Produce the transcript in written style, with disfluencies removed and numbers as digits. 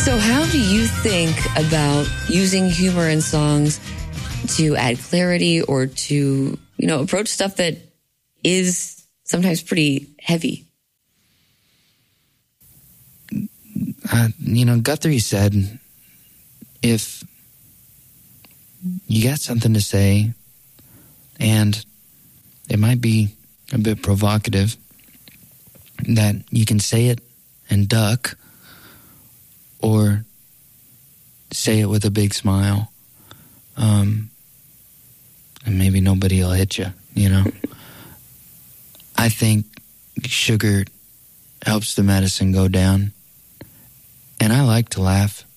So how do you think about using humor in songs to add clarity or to, approach stuff that is sometimes pretty heavy? Guthrie said, if you got something to say and it might be a bit provocative, that you can say it and duck, or say it with a big smile, and maybe nobody will hit you, I think sugar helps the medicine go down, and I like to laugh.